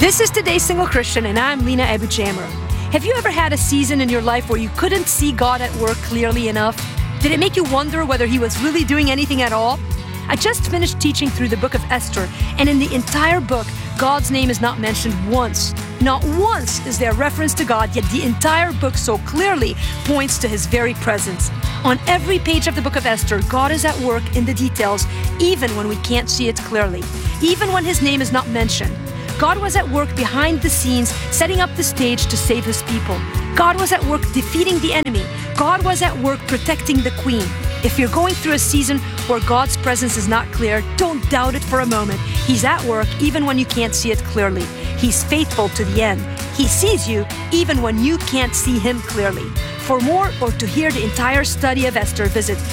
This is Today's Single Christian, and I'm Lena Abu Jamra. Have you ever had a season in your life where you couldn't see God at work clearly enough? Did it make you wonder whether He was really doing anything at all? I just finished teaching through the book of Esther, and in the entire book, God's name is not mentioned once. Not once is there reference to God, yet the entire book so clearly points to His very presence. On every page of the book of Esther, God is at work in the details, even when we can't see it clearly, even when His name is not mentioned. God was at work behind the scenes, setting up the stage to save His people. God was at work defeating the enemy. God was at work protecting the queen. If you're going through a season where God's presence is not clear, don't doubt it for a moment. He's at work even when you can't see it clearly. He's faithful to the end. He sees you even when you can't see Him clearly. For more or to hear the entire study of Esther, visit